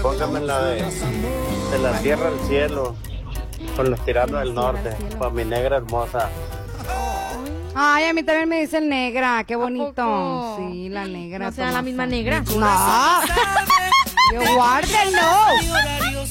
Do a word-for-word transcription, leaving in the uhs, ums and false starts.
póngame la de, de la tierra al cielo, con los tiranos del norte, para mi negra hermosa. Ay, a mí también me dicen negra, qué bonito. poco? Sí, la negra. No sea Tomasa. la misma negra. No. Yo guárdenlo.